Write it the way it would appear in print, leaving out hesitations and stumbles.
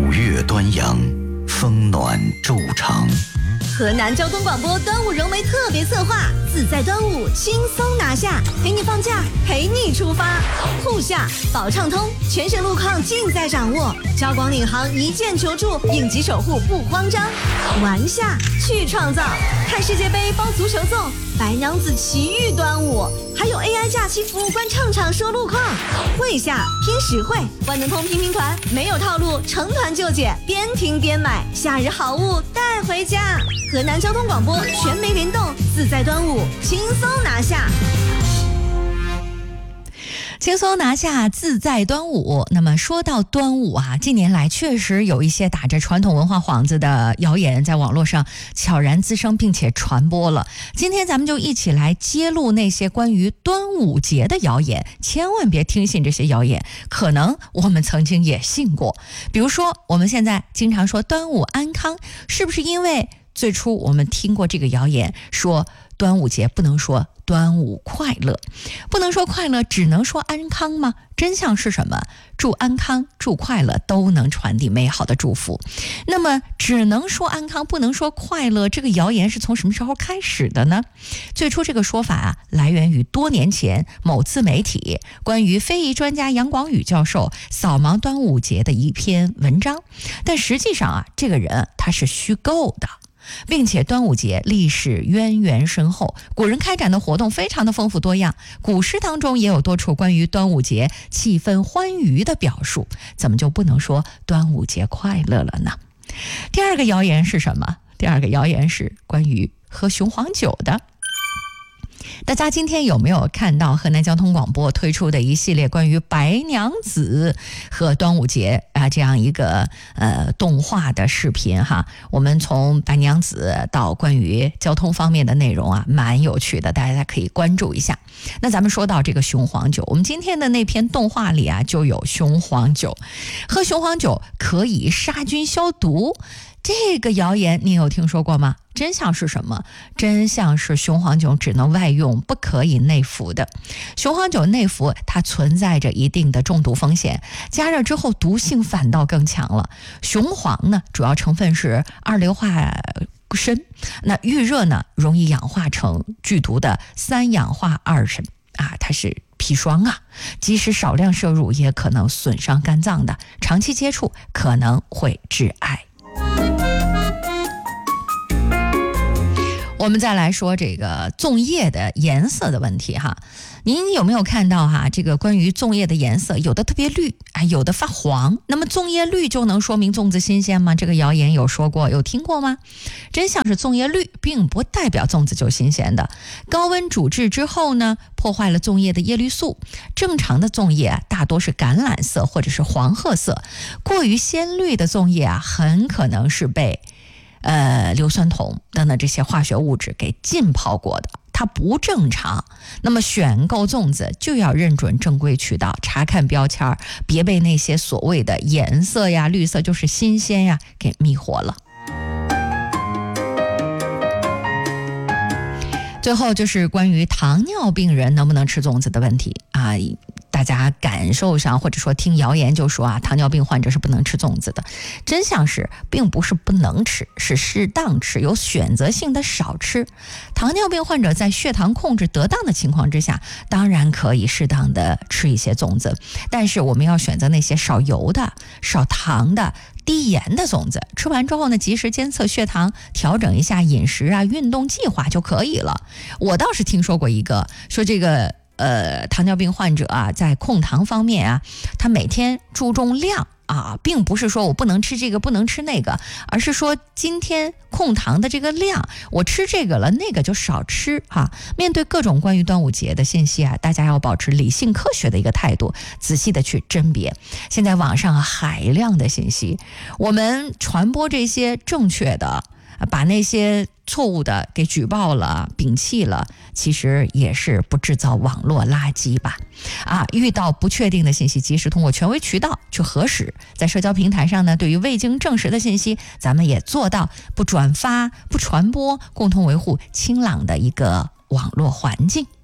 五岳端阳，风暖昼长。 河南交通广播端午人为特别策划，自在端午，轻松拿下，陪你放假，陪你出发。沪下保畅通，全省路况尽在掌握。交广领航一键求助，应急守护不慌张。玩下去创造，看世界杯包足球粽，白娘子奇遇端午，还有 AI 假期服务官唱场说路况。会下拼实惠，万能通拼拼团，没有套路，成团就解，边听边买，夏日好物带回家。河南交通广播全媒联动，自在端午，轻松拿下。 轻松拿下，自在端午。那么说到端午啊，近年来确实有一些打着传统文化幌子的谣言在网络上悄然滋生并且传播了。今天咱们就一起来揭露那些关于端午节的谣言，千万别听信这些谣言，可能我们曾经也信过。比如说我们现在经常说端午安康，是不是因为最初我们听过这个谣言，说端午节不能说端午快乐，不能说快乐，只能说安康吗？真相是什么？祝安康，祝快乐都能传递美好的祝福。那么只能说安康，不能说快乐，这个谣言是从什么时候开始的呢？最初这个说法啊，来源于多年前某自媒体关于非遗专家杨广宇教授扫盲端午节的一篇文章，但实际上啊，这个人他是虚构的。并且端午节历史渊源深厚，古人开展的活动非常的丰富多样，古诗当中也有多处关于端午节气氛欢愉的表述，怎么就不能说端午节快乐了呢？第二个谣言是什么？第二个谣言是关于喝雄黄酒的。大家今天有没有看到河南交通广播推出的一系列关于白娘子和端午节这样一个动画的视频哈？我们从白娘子到关于交通方面的内容啊，蛮有趣的，大家可以关注一下。那咱们说到这个雄黄酒，我们今天的那篇动画里啊就有雄黄酒，喝雄黄酒可以杀菌消毒。这个谣言你有听说过吗？真相是什么？真相是雄黄酒只能外用，不可以内服的。雄黄酒内服它存在着一定的中毒风险，加热之后毒性反倒更强了。雄黄呢，主要成分是二硫化砷，那遇热呢容易氧化成剧毒的三氧化二砷啊，它是砒霜啊，即使少量摄入也可能损伤肝脏的，长期接触可能会致癌。我们再来说这个粽叶的颜色的问题哈，您有没有看到哈？这个关于粽叶的颜色，有的特别绿，有的发黄。那么粽叶绿就能说明粽子新鲜吗？这个谣言有说过，有听过吗？真相是粽叶绿并不代表粽子就新鲜的。高温煮制之后呢，破坏了粽叶的叶绿素。正常的粽叶大多是橄榄色或者是黄褐色，过于鲜绿的粽叶啊，很可能是被硫酸铜等等这些化学物质给浸泡过的，它不正常。那么选购粽子就要认准正规渠道，查看标签，别被那些所谓的颜色呀、绿色就是新鲜呀给迷惑了。最后就是关于糖尿病人能不能吃粽子的问题啊。大家感受上或者说听谣言就说啊，糖尿病患者是不能吃粽子的。真相是并不是不能吃，是适当吃，有选择性的少吃。糖尿病患者在血糖控制得当的情况之下，当然可以适当的吃一些粽子，但是我们要选择那些少油的、少糖的、低盐的粽子。吃完之后呢，及时监测血糖，调整一下饮食啊、运动计划就可以了。我倒是听说过一个，说这个糖尿病患者啊，在控糖方面啊，他每天注重量啊，并不是说我不能吃这个不能吃那个，而是说今天控糖的这个量，我吃这个了，那个就少吃哈。面对各种关于端午节的信息啊，大家要保持理性科学的一个态度，仔细的去甄别。现在网上海量的信息，我们传播这些正确的，把那些错误的给举报了、摒弃了，其实也是不制造网络垃圾吧。遇到不确定的信息，及时通过权威渠道去核实。在社交平台上呢，对于未经证实的信息，咱们也做到不转发、不传播，共同维护清朗的一个网络环境。